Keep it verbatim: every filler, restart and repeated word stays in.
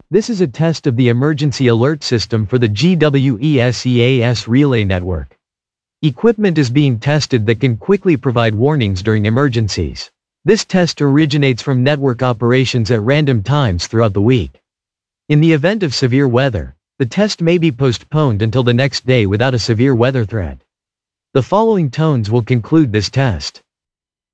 This is a test of the emergency alert system for the G W E S E A S relay network. Equipment is being tested that can quickly provide warnings during emergencies. This test originates from network operations at random times throughout the week. In the event of severe weather, the test may be postponed until the next day without a severe weather threat. The following tones will conclude this test.